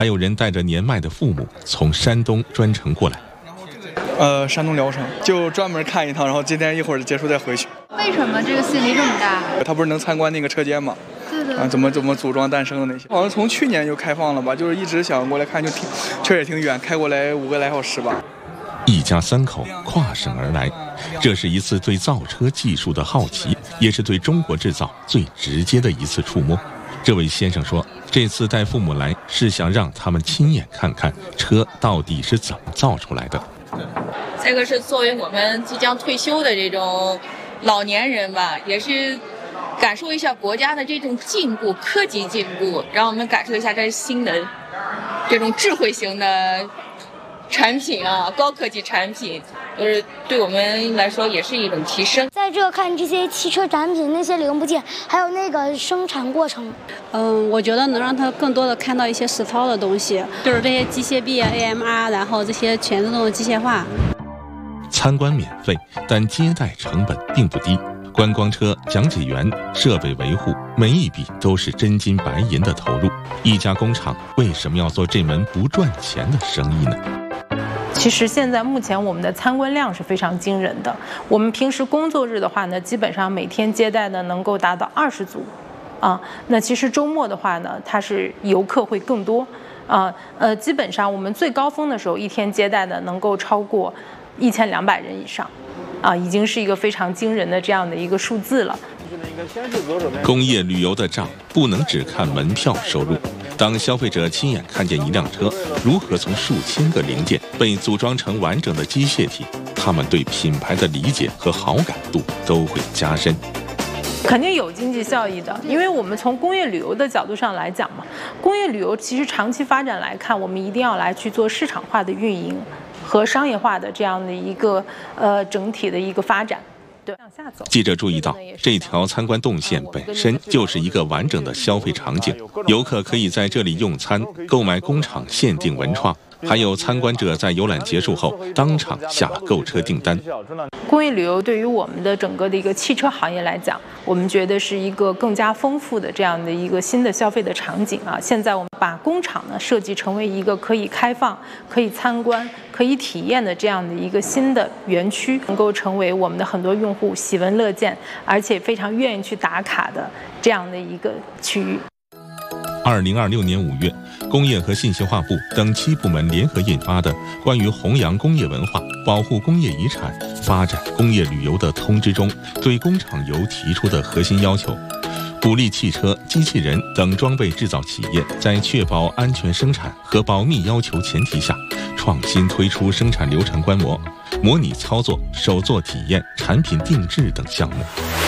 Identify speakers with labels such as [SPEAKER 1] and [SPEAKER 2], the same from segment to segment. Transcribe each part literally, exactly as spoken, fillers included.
[SPEAKER 1] 还有人带着年迈的父母从山东专程过来。
[SPEAKER 2] 呃，山东聊城就专门看一趟，然后今天一会儿结束再回去。
[SPEAKER 3] 为什么这个吸引力这么大？
[SPEAKER 2] 他不是能参观那个车间吗？
[SPEAKER 3] 对的。
[SPEAKER 2] 啊，怎么怎么组装诞生的那些，好像从去年就开放了吧？就是一直想过来看，就挺确实也挺远，开过来五个来小时吧。
[SPEAKER 1] 一家三口跨省而来，这是一次对造车技术的好奇，也是对中国制造最直接的一次触摸。这位先生说，这次带父母来是想让他们亲眼看看车到底是怎么造出来的。
[SPEAKER 4] 这个是作为我们即将退休的这种老年人吧，也是感受一下国家的这种进步，科技进步，让我们感受一下这新的这种智慧型的产品啊，高科技产品，就是对我们来说也是一种提升。
[SPEAKER 5] 在这看这些汽车产品那些零部件，还有那个生产过程。
[SPEAKER 6] 嗯，我觉得能让他更多的看到一些实操的东西，就是这些机械臂啊、A M R， 然后这些全自动的机械化。
[SPEAKER 1] 参观免费，但接待成本并不低。观光车、讲解员、设备维护，每一笔都是真金白银的投入。一家工厂为什么要做这门不赚钱的生意呢？
[SPEAKER 7] 其实现在目前我们的参观量是非常惊人的。我们平时工作日的话呢，基本上每天接待呢能够达到二十组，啊，那其实周末的话呢，它是游客会更多，啊，呃，基本上我们最高峰的时候，一天接待的能够超过一千两百人以上，啊，已经是一个非常惊人的这样的一个数字了。
[SPEAKER 1] 工业旅游的账不能只看门票收入。当消费者亲眼看见一辆车如何从数千个零件被组装成完整的机械体，他们对品牌的理解和好感度都会加深。
[SPEAKER 7] 肯定有经济效益的，因为我们从工业旅游的角度上来讲嘛，工业旅游其实长期发展来看，我们一定要来去做市场化的运营和商业化的这样的一个呃整体的一个发展。对，
[SPEAKER 1] 记者注意到，这条参观动线本身就是一个完整的消费场景，游客可以在这里用餐、购买工厂限定文创，还有参观者在游览结束后当场下购车订单。
[SPEAKER 7] 工业旅游对于我们的整个的一个汽车行业来讲，我们觉得是一个更加丰富的这样的一个新的消费的场景啊。现在我们把工厂呢设计成为一个可以开放、可以参观、可以体验的这样的一个新的园区，能够成为我们的很多用户喜闻乐见，而且非常愿意去打卡的这样的一个区域。
[SPEAKER 1] 二零二六年五月，工业和信息化部等七部门联合印发的《关于弘扬工业文化、保护工业遗产、发展工业旅游的通知》中，对工厂游提出的核心要求，鼓励汽车、机器人等装备制造企业在确保安全生产和保密要求前提下，创新推出生产流程观摩、模拟操作、手作体验、产品定制等项目。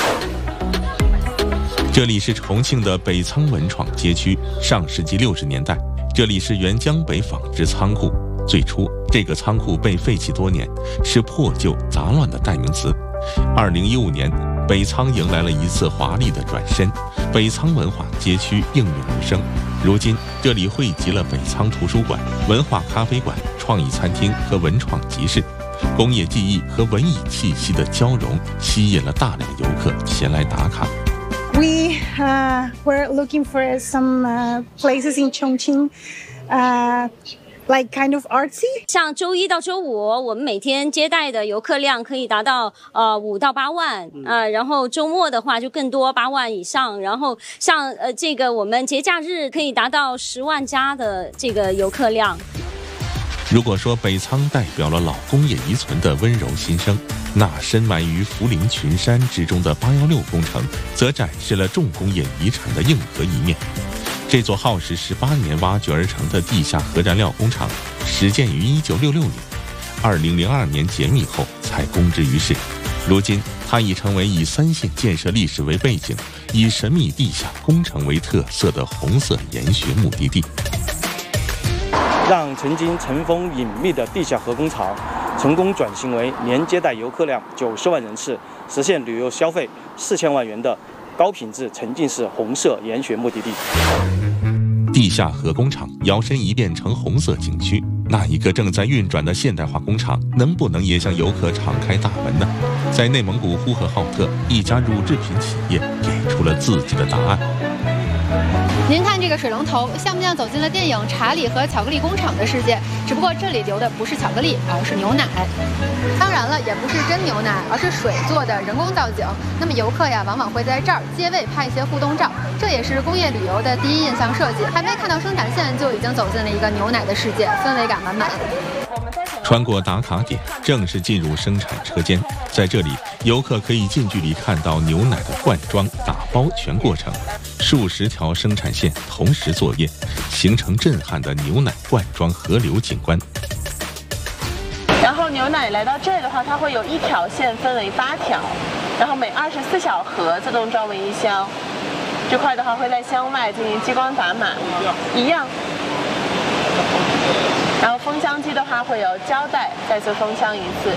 [SPEAKER 1] 这里是重庆的北仓文创街区，上世纪六十年代，这里是原江北纺织仓库。最初，这个仓库被废弃多年，是破旧杂乱的代名词。二零一五年，北仓迎来了一次华丽的转身，北仓文化街区应运而生。如今，这里汇集了北仓图书馆、文化咖啡馆、创意餐厅和文创集市，工业技艺和文艺气息的交融，吸引了大量游客前来打卡。
[SPEAKER 8] We uh, were looking for some uh, places in Chongqing, uh, like kind of artsy.
[SPEAKER 9] 像周一到周五，我们每天接待的游客量可以达到呃五到八万，呃，然后周末的话就更多，八万以上。然后像呃这个我们节假日可以达到十万加的这个游客量。
[SPEAKER 1] 如果说北仓代表了老工业遗存的温柔新生，那深埋于涪陵群山之中的八幺六工程，则展示了重工业遗产的硬核一面。这座耗时十八年挖掘而成的地下核燃料工厂，始建于一九六六年，二零零二年解密后才公之于世。如今，它已成为以三线建设历史为背景，以神秘地下工程为特色的红色研学目的地。
[SPEAKER 10] 让曾经尘封隐秘的地下核工厂成功转型为年接待游客量九十万人次，实现旅游消费四千万元的高品质沉浸式红色研学目的地。
[SPEAKER 1] 地下核工厂摇身一变成红色景区，那一个正在运转的现代化工厂，能不能也向游客敞开大门呢？在内蒙古呼和浩特，一家乳制品企业给出了自己的答案。
[SPEAKER 3] 您看这个水龙头，像不像走进了电影《查理和巧克力工厂》的世界？只不过这里流的不是巧克力，而是牛奶。当然了，也不是真牛奶，而是水做的人工造景。那么游客呀，往往会在这儿接位拍一些互动照，这也是工业旅游的第一印象设计。还没看到生产线，就已经走进了一个牛奶的世界，氛围感满满。
[SPEAKER 1] 穿过打卡点，正式进入生产车间。在这里，游客可以近距离看到牛奶的灌装、打包全过程，数十条生产线同时作业，形成震撼的牛奶灌装河流景观。
[SPEAKER 11] 然后牛奶来到这儿的话，它会有一条线分为八条，然后每二十四小盒自动装为一箱。这块的话会在箱外进行激光打码，一样。然后封箱机的话会有胶带再次封箱一次。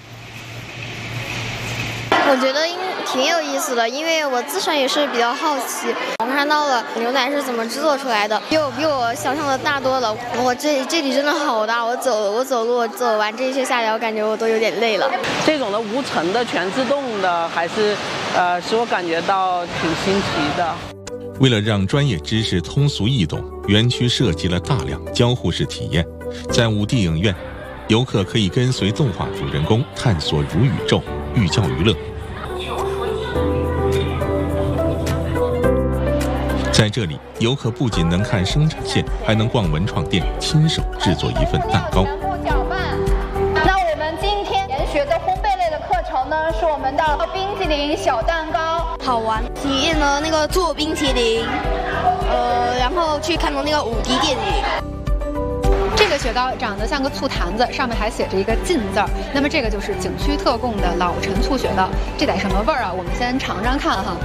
[SPEAKER 12] 我觉得挺有意思的，因为我自身也是比较好奇。我看到了牛奶是怎么制作出来的，比我比我想象的大多了。我这这里真的好大，我走我走路走完这一圈下来，我感觉我都有点累了。
[SPEAKER 11] 这种的无尘的全自动的，还是呃使我感觉到挺新奇的。
[SPEAKER 1] 为了让专业知识通俗易懂，园区设计了大量交互式体验。在五 D 影院，游客可以跟随动画主人公探索如宇宙，寓教于乐。在这里，游客不仅能看生产线，还能逛文创店，亲手制作一份蛋糕。
[SPEAKER 3] 搅拌。那我们今天研学的烘焙类的课程呢，是我们的冰淇淋小蛋糕，
[SPEAKER 12] 好玩，体验了那个做冰淇淋，呃，然后去看了那个五 D 电影。
[SPEAKER 3] 这个雪糕长得像个醋坛子，上面还写着一个“进”字儿。那么这个就是景区特供的老陈醋雪糕，这得什么味儿啊？我们先尝尝看哈。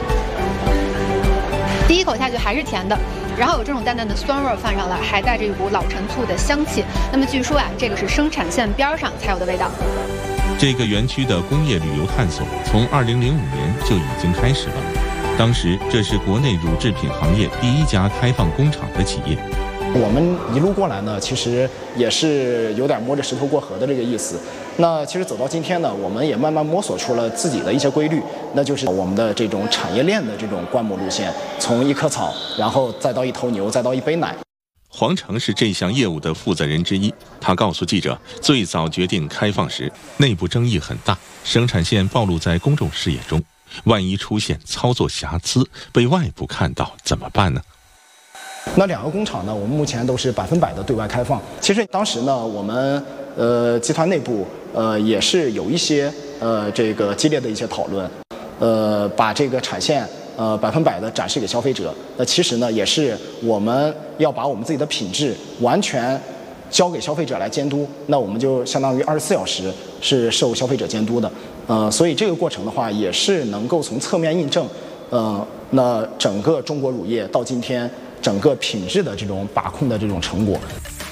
[SPEAKER 3] 第一口下去还是甜的，然后有这种淡淡的酸味儿泛上来，还带着一股老陈醋的香气。那么据说呀、啊，这个是生产线边上才有的味道。
[SPEAKER 1] 这个园区的工业旅游探索从二零零五年就已经开始了，当时这是国内乳制品行业第一家开放工厂的企业。
[SPEAKER 13] 我们一路过来呢，其实也是有点摸着石头过河的这个意思。那其实走到今天呢，我们也慢慢摸索出了自己的一些规律，那就是我们的这种产业链的这种灌木路线，从一棵草，然后再到一头牛，再到一杯奶。
[SPEAKER 1] 黄成是这项业务的负责人之一，他告诉记者，最早决定开放时，内部争议很大，生产线暴露在公众视野中，万一出现操作瑕疵，被外部看到怎么办呢？
[SPEAKER 13] 那两个工厂呢，我们目前都是百分百的对外开放。其实当时呢，我们呃集团内部呃也是有一些呃这个激烈的一些讨论，呃把这个产线呃百分百的展示给消费者。那其实呢，也是我们要把我们自己的品质完全交给消费者来监督。那我们就相当于二十四小时是受消费者监督的。呃，所以这个过程的话，也是能够从侧面印证，呃，那整个中国乳业到今天。整个品质的这种把控的这种成果，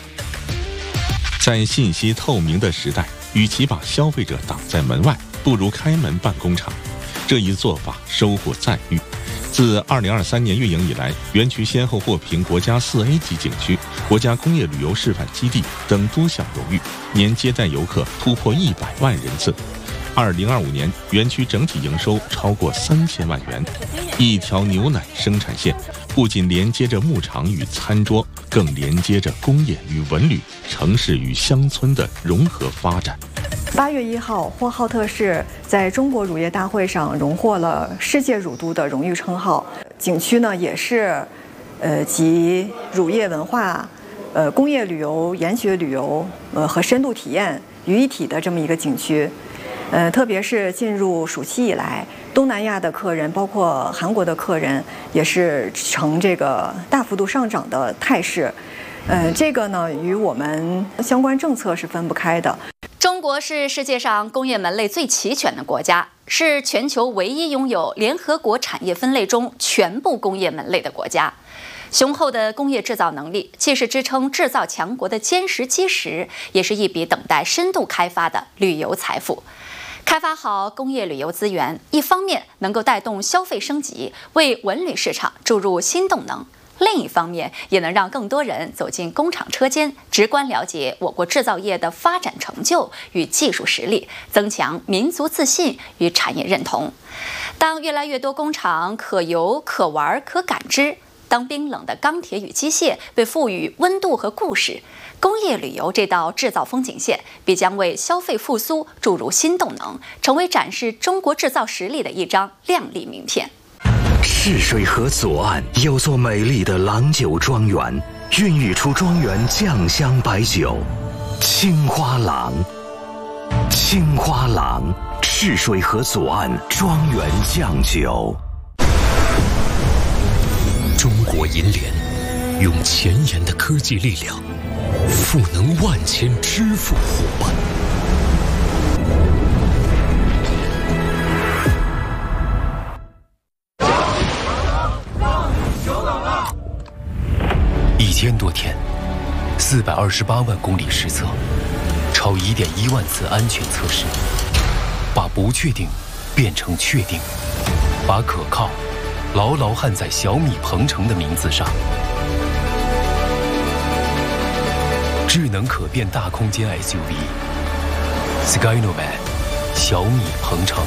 [SPEAKER 1] 在信息透明的时代，与其把消费者挡在门外，不如开门办工厂。这一做法收获赞誉。自二零二三年运营以来，园区先后获评国家四 A 级景区、国家工业旅游示范基地等多项荣誉，年接待游客突破一百万人次。二零二五年，园区整体营收超过三千万元。一条牛奶生产线不仅连接着牧场与餐桌，更连接着工业与文旅、城市与乡村的融合发展。
[SPEAKER 14] 八月一号，呼和浩特市在中国乳业大会上荣获了世界乳都的荣誉称号。景区呢，也是，呃，集乳业文化、呃工业旅游、研学旅游、呃和深度体验于一体的这么一个景区。呃，特别是进入暑期以来，东南亚的客人，包括韩国的客人，也是呈这个大幅度上涨的态势。呃，这个呢，与我们相关政策是分不开的。
[SPEAKER 15] 中国是世界上工业门类最齐全的国家，是全球唯一拥有联合国产业分类中全部工业门类的国家。雄厚的工业制造能力，既是支撑制造强国的坚实基石，也是一笔等待深度开发的旅游财富。开发好工业旅游资源，一方面能够带动消费升级，为文旅市场注入新动能；另一方面，也能让更多人走进工厂车间，直观了解我国制造业的发展成就与技术实力，增强民族自信与产业认同。 当越来越多工厂可游、可玩、可感知，当冰冷的钢铁与机械被赋予温度和故事，工业旅游这道制造风景线必将为消费复苏注入新动能，成为展示中国制造实力的一张亮丽名片。
[SPEAKER 16] 赤水河左岸有座美丽的郎酒庄园，孕育出庄园酱香白酒——青花郎。青花郎，赤水河左岸庄园酱酒。
[SPEAKER 17] 中国银联用前沿的科技力量，赋能万千支付伙伴。一千多天，四百二十八万公里实测，超一点一万次安全测试，把不确定变成确定，把可靠牢牢焊在小米鹏程的名字上。智能可变大空间 S U V Skynomad 小米鹏程。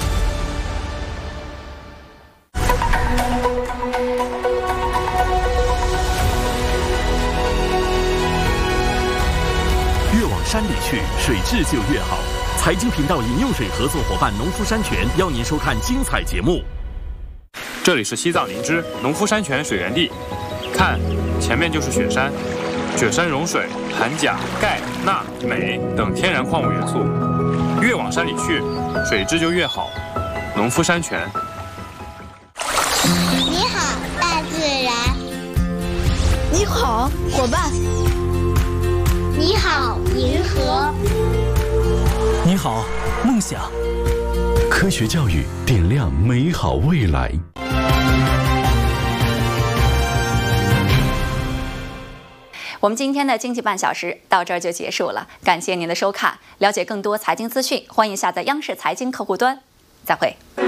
[SPEAKER 18] 越往山里去，水质就越好。财经频道饮用水合作伙伴农夫山泉邀您收看精彩节目。
[SPEAKER 19] 这里是西藏林芝农夫山泉水源地，看，前面就是雪山，雪山融水含钾、钙、钠、镁等天然矿物元素，越往山里去，水质就越好。农夫山泉。
[SPEAKER 20] 你好，大自然。
[SPEAKER 21] 你好，伙伴。
[SPEAKER 20] 你好，银河。
[SPEAKER 18] 你好，梦想。科学教育点亮美好未来。
[SPEAKER 15] 我们今天的经济半小时到这儿就结束了，感谢您的收看。了解更多财经资讯，欢迎下载央视财经客户端。再会。